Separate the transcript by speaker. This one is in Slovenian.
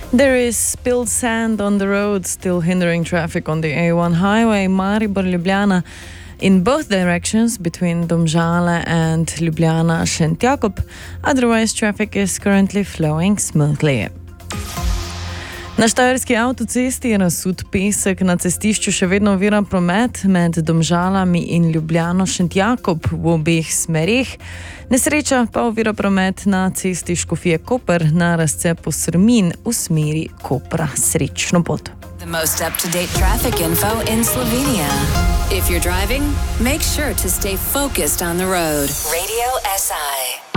Speaker 1: There is spilled sand on the road, still hindering traffic on the A1 highway Maribor-Ljubljana in both directions between Domžale and Ljubljana-Šentjakob. Otherwise, traffic is currently flowing smoothly. Na štajerski avtocesti je razsut pesek, na cestišču še vedno ovira promet med Domžalami in Ljubljano-Šentjakob v obeh smereh. Nesreča pa ovira promet na cesti Škofje-Koper na razcepu Srmin v smeri Kopra. Srečno pot.
Speaker 2: The most up-to-date traffic info in Slovenia. If you're driving, make sure to stay focused on the road. Radio SI.